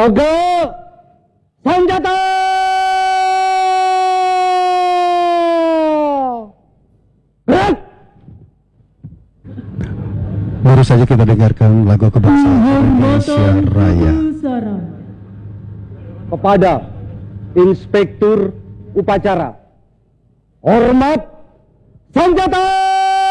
Tegak senjata. Gerak. Baru saja kita dengarkan lagu kebangsaan Indonesia Raya. Kepada Inspektur Upacara, hormat senjata.